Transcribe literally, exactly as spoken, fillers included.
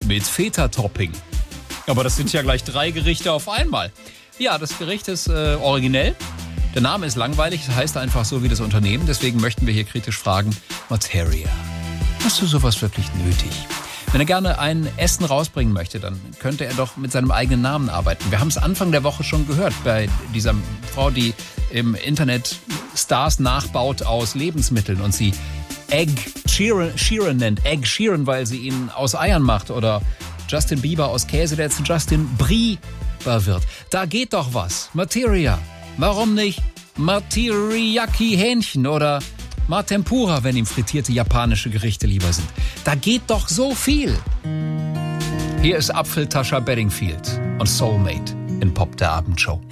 mit Feta-Topping. Aber das sind ja gleich drei Gerichte auf einmal. Ja, das Gericht ist äh, originell. Der Name ist langweilig, es heißt einfach so wie das Unternehmen. Deswegen möchten wir hier kritisch fragen, Materia, hast du sowas wirklich nötig? Wenn er gerne ein Essen rausbringen möchte, dann könnte er doch mit seinem eigenen Namen arbeiten. Wir haben es Anfang der Woche schon gehört bei dieser Frau, die im Internet Stars nachbaut aus Lebensmitteln und sie Egg Sheeran, Sheeran nennt. Egg Sheeran, weil sie ihn aus Eiern macht. Oder Justin Bieber aus Käse, der zu Justin Bieber wird. Da geht doch was. Materia. Warum nicht Materiyaki-Hähnchen oder Matempura, wenn ihm frittierte japanische Gerichte lieber sind? Da geht doch so viel. Hier ist Apfeltascha Bedingfield und Soulmate in Pop der Abendshow.